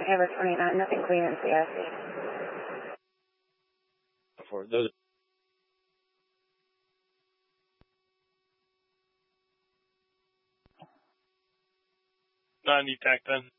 Amber 29, nothing clear in CIC. For those. 90 TAC 10.